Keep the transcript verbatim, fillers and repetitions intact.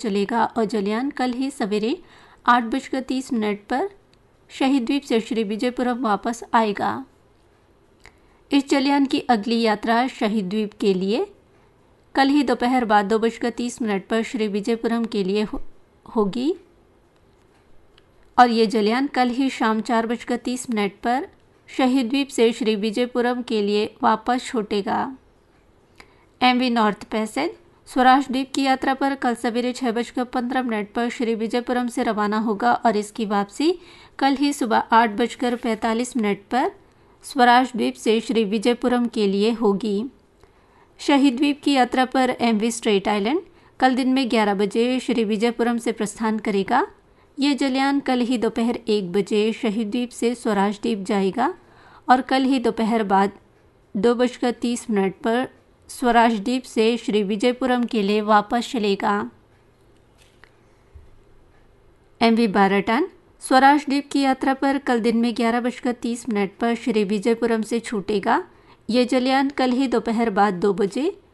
चलेगा और जलयान कल ही सवेरे आठ बजकर तीस मिनट पर शहीद द्वीप से श्री विजयपुरम वापस आएगा। इस जलयान की अगली यात्रा शहीद द्वीप के लिए कल ही दोपहर बाद दो बजकर तीस मिनट पर श्री विजयपुरम के लिए हो, होगी और ये जलयान कल ही शाम चार बजकर तीस मिनट पर शहीद द्वीप से श्री विजयपुरम के लिए वापस छूटेगा। एमवी नॉर्थ पैसेज स्वराज द्वीप की यात्रा पर कल सवेरे छः बजकर पंद्रह मिनट पर श्री विजयपुरम से रवाना होगा और इसकी वापसी कल ही सुबह आठ बजकर पैंतालीस मिनट पर स्वराज द्वीप से श्री विजयपुरम के लिए होगी। शहीद द्वीप की यात्रा पर एमवी स्ट्रेट आइलैंड कल दिन में ग्यारह बजे श्री विजयपुरम से प्रस्थान करेगा। ये जलयान कल ही दोपहर एक बजे शहीद द्वीप से स्वराज द्वीप जाएगा और कल ही दोपहर बाद दो बजकर तीस मिनट पर स्वराज द्वीप से श्री विजयपुरम के लिए वापस चलेगा। एमवी बाराटान स्वराज द्वीप की यात्रा पर कल दिन में ग्यारह बजकर तीस मिनट पर श्री विजयपुरम से छूटेगा। ये जलयान कल ही दोपहर बाद दो बजे